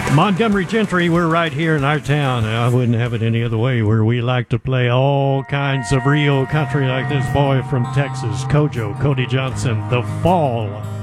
Montgomery Gentry, we're right here in our town. I wouldn't have it any other way, where we like to play all kinds of real country like this boy from Texas, Kojo, Cody Johnson, The Fall.